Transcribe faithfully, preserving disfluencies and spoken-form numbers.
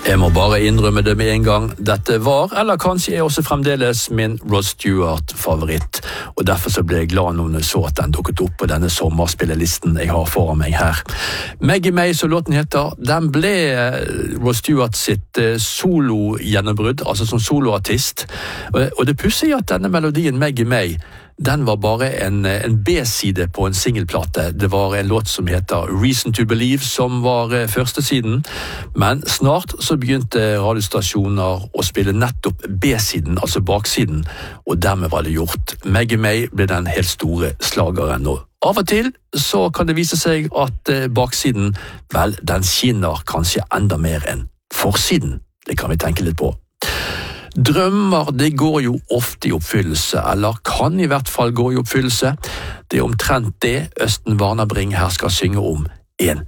Jeg må bare innrømme det med en gang. Dette var, eller kanskje er også fremdeles, min Rod Stewart-favoritt. Og derfor så ble jeg glad når jeg så at den dukket opp på denne sommerspillelisten jeg har foran meg her. Maggie May, som låten heter, den ble Rod Stewart sitt solo-gjennombrudd, altså som soloartist. Og det pussige er at denne melodien Maggie May, den var bare en, en B-side på en singelplate. Det var en låt som heter Reason to Believe, som var første siden. Men snart så begynte radiostasjoner å spille nettopp B-siden, altså baksiden, og dermed var det gjort. Maggie May ble den helt store slageren. Og av og til så kan det vise seg at baksiden, vel, den skinner kanskje enda mer enn forsiden. Det kan vi tenke litt på. Drømmer, det går jo ofte i oppfyllelse, eller kan i hvert fall gå i oppfyllelse. Det er omtrent det Østen Warnerbring her skal synge om en